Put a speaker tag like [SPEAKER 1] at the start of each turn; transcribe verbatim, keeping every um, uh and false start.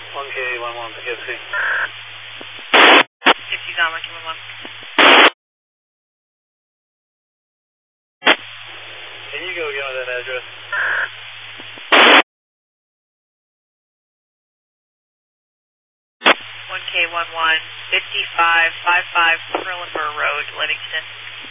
[SPEAKER 1] one K one one Poughkeepsie.
[SPEAKER 2] Poughkeepsie's on one K one one.
[SPEAKER 1] Can you go again with that address?
[SPEAKER 2] one K one one, fifty-five fifty-five Perlenburg Road, Livingston.